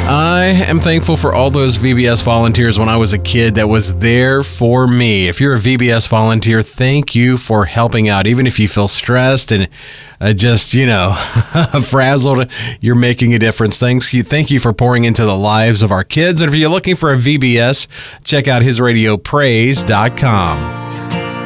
I am thankful for all those VBS volunteers when I was a kid that was there for me. If you're a VBS volunteer, thank you for helping out. Even if you feel stressed and just, frazzled, you're making a difference. Thank you for pouring into the lives of our kids. And if you're looking for a VBS, check out hisradiopraise.com.